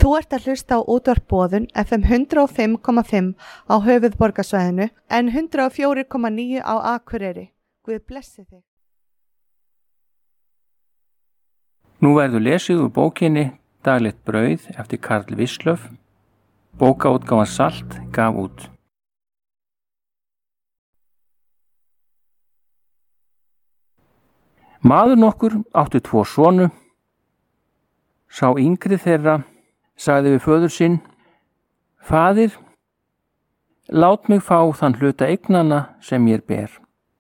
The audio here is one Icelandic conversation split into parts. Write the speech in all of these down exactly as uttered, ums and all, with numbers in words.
Þú ert að hlusta á útvarp Boðun F M hundrað og fimm komma fimm á höfuðborgarsvæðinu en hundrað og fjögur komma níu á Akureyri. Guð blessi þig. Nú verður lesið úr bókinni Daglegt brauð eftir Karl Wislöff. Bókaútgáfan Salt gaf út. Maður nokkur átti tvo sonu. Sá yngri þeirra sagði við föður sinn: Faðir, lát mig fá þann hluta eignanna sem mér ber.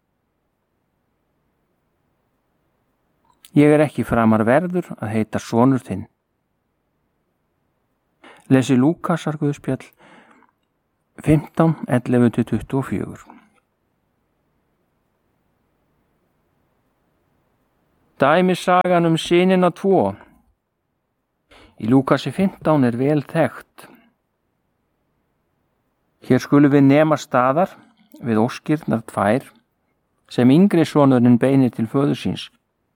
Ég er ekki framar verður að heita sonur þinn. Lesi Lúkasar Guðspjall fimmtán, ellefu til tuttugu og fjögur. Dæmisagan um synina tvo. Í Lúkasi fimmtán er vel þekkt. Hér skulum við nema staðar við óskirnar tvær sem yngri sonurinn beinir til föður síns.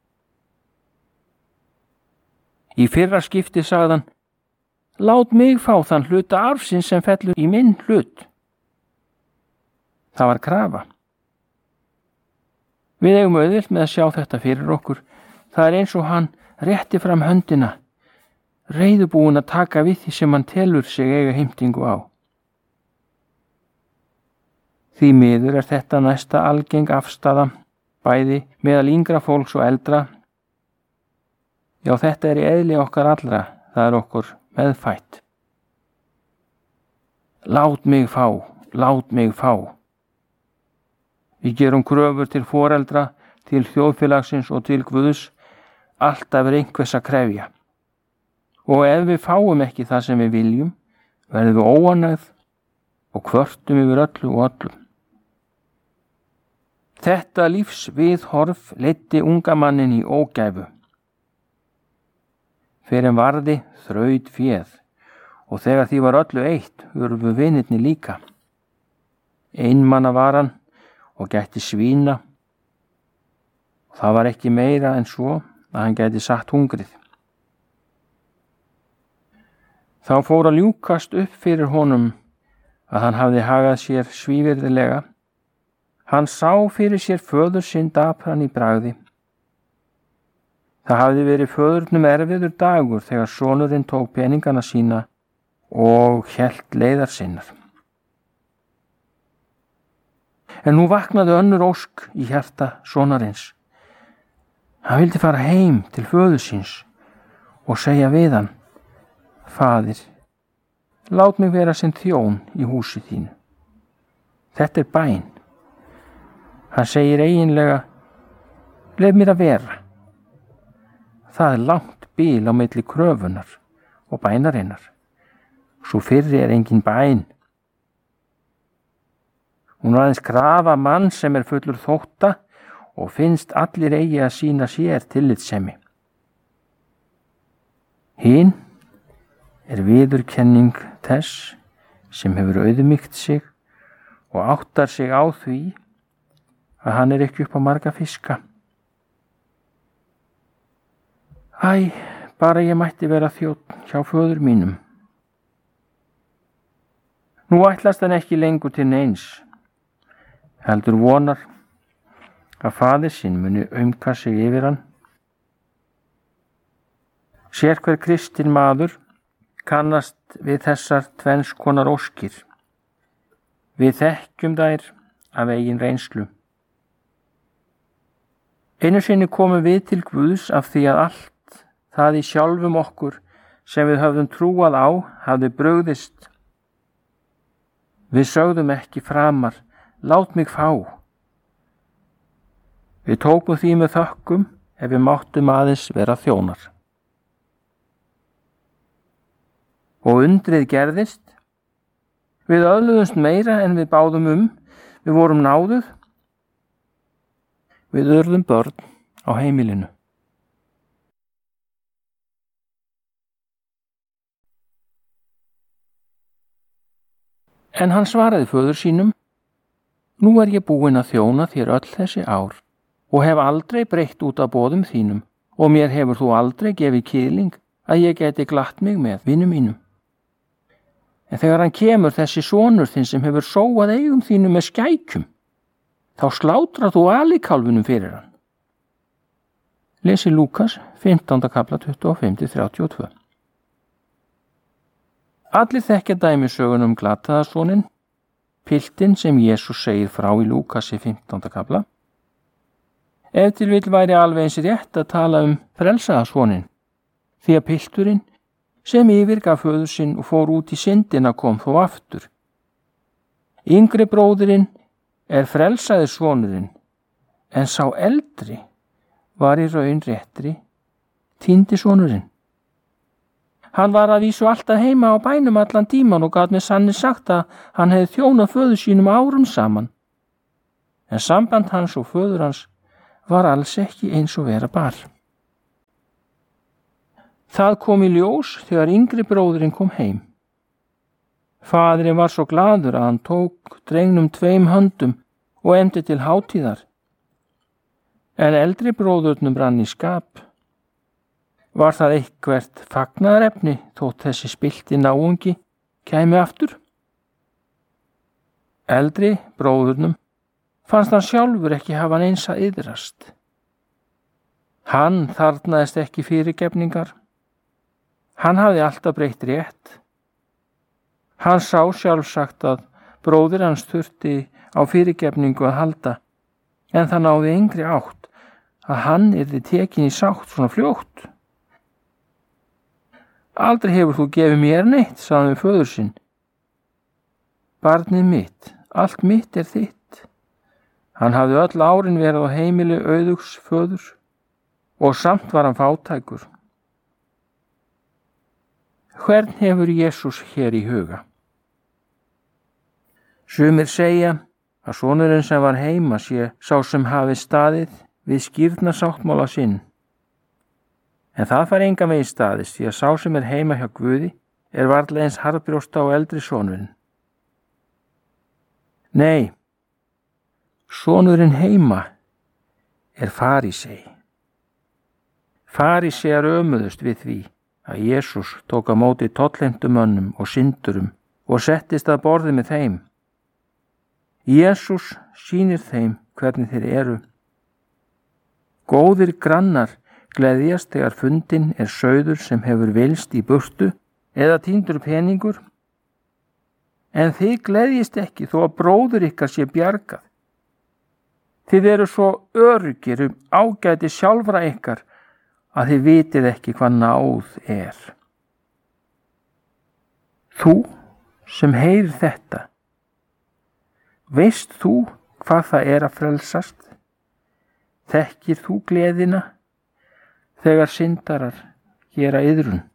Í fyrra skipti sagðan: Lát mig fá þann hluta arfsins sem fellur í minn hlut. Það var krafa. Við eigum auðvelt með að sjá þetta fyrir okkur. Það er eins og hann rétti fram höndina, reiðubúin að taka við því sem hann telur sig eiga heimtingu á. Því miður er þetta næsta algeng afstaða, bæði meðal yngra fólks og eldra. Já, þetta er í eðli okkar allra, það er okkur meðfætt. Lát mig fá, lát mig fá. Við gerum kröfur til foreldra, til þjóðfélagsins og til Guðs, alltaf er einhvers að krefja. Og ef við fáum ekki það sem við viljum, verðum við óánægð og kvörtum yfir öllu og öllum. Þetta lífsviðhorf leiddi unga mannin í ógæfu. Fyrir en varði þraut féð, og þegar því var öllu eitt, hurfu vinirni líka. Einmanna var hann og gætti svína. Það var ekki meira en svo að hann gæti satt hungrið. Þá fór að ljúkast upp fyrir honum að hann hafði hagað sér svívirðilega. Hann sá fyrir sér föður sinn dapran í bragði. Það hafði verið föðurnum erfiður dagur þegar sonurinn tók peningana sína og hélt leiðar sinnar. En nú vaknaði önnur ósk í hjarta sonarins. Hann vildi fara heim til föður síns og segja við hann: Faðir, lát mig vera sem þjón í húsi þínu. Þetta er bæn. Hann segir eiginlega: Lef mér að vera. Það er langt bil á milli kröfunar og bænarinnar. Svo fyrri er engin bæn. Hún var aðeins krafa mann sem er fullur þótta og finnst allir eigi að sýna sér tillitssemi. Hinn er viðurkenning þess sem hefur auðmýkt sig og áttar sig á því að hann er ekki upp á marga fiska. Æ, bara ég mætti vera þjónn hjá föður mínum. Nú ætlast hann ekki lengur til neins, heldur vonar að faðir sinn muni aumka sig yfir hann. Sér hver kristinn maður kannast við þessar tvenns konar óskir. Við þekkjum þær af eigin reynslu. Einu sinni komum við til Guðs af því að allt það í sjálfum okkur sem við höfðum trúað á hafði brugðist. Við sögðum ekki framar: Lát mig fá. Við tókum því með þökkum ef við máttum aðeins vera þjónar. Og undrið gerðist. Við öðluðumst meira en við báðum um. Við vorum náðuð. Við urðum börn á heimilinu. En hann svaraði föður sínum: Nú er ég búinn að þjóna þér öll þessi ár og hef aldrei breytt út af boðum þínum og mér hefur þú aldrei gefið kýling að ég geti glatt mig með vinum mínum. En þegar hann kemur, þessi sonur þinn sem hefur sóað eigum þínu með skækjum, þá slátrar þú alikálfunum fyrir hann. Lesi Lúkas, fimmtánda kafla tuttugu og fimm til þrjátíu og tvö. Allir þekkja dæmisögun um glataðasoninn, piltinn sem Jesús segir frá í Lúkasi fimmtánda kafla. Ef til vill væri alveg eins rétt að tala um frelsaðasoninn, því að pilturinn sem yfirgaf föður sinn og fór út í syndina kom þó aftur. Yngri bróðirinn er frelsaði sonurinn, en sá eldri var í raun réttri týndi sonurinn. Hann var að vísu alltaf heima á bænum allan tíman og gat með sanni sagt að hann hefði þjónað föður sínum árum saman. En samband hans og föður hans var alls ekki eins og vera bar. Það kom í ljós þegar yngri bróðirinn kom heim. Faðirinn var svo glaður að hann tók drengnum tveim höndum og efndi til hátíðar. En eldri bróðurnum rann í skap. Var það eitthvert fagnaðarefni þótt þessi spillti náungi kæmi aftur? Eldri bróðurnum fannst hann sjálfur ekki hafa neins að iðrast. Hann þarfnaðist ekki fyrirgefningar. Hann hafði alltaf breytt rétt. Hann sá sjálfsagt að bróðir hans þurfti á fyrirgefningu að halda, en það náði engri átt að hann yrði tekin í sátt svona fljótt. Aldrei hefur þú gefið mér neitt, sagði hann við föður sinn. Barnið mitt, allt mitt er þitt. Hann hafði öll árin verið á heimili auðugs föður og samt var hann fátækur. Hvern hefur Jesús hér í huga? Sumir segja að sonurinn sem var heima sé sá sem hafi staðið við skírnarsáttmála sinn. En það fær engan veginn staðist því að sá sem er heima hjá Guði er varla eins harðbrjósta og eldri sonurinn. Nei, sonurinn heima er farísei. Farísear ömuðust við því að Jesús tók á móti tollheimtumönnum og syndurum og settist að borði með þeim. Jesús sýnir þeim hvernig þeir eru. Góðir grannar gleðjast þegar fundin er sauður sem hefur vilst í burtu eða týndur peningur, en þið gleðjist ekki þó að bróður ykkar sé bjargað. Þið eru svo öruggir um ágæti sjálfra ykkar að þið vitið ekki hvað náð er. Þú sem heyrir þetta, veist þú hvað það er að frelsast? Þekkir þú gleðina þegar syndarar gera iðrun?